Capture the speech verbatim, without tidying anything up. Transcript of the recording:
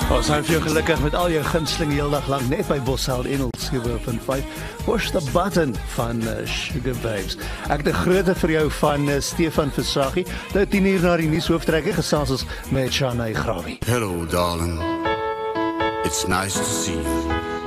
Ons hou jou gelukkig met al jou gunsteling heel dag lang net by Bosheld Engels geweer van vyf. Push the button van uh, Sugar Babes. Ek het 'n groete vir jou van uh, Stefan Versaghi. Dit tien uur na die nuushooftrekker gesels ons met Shanay Grawie. Hello darling. It's nice to see you.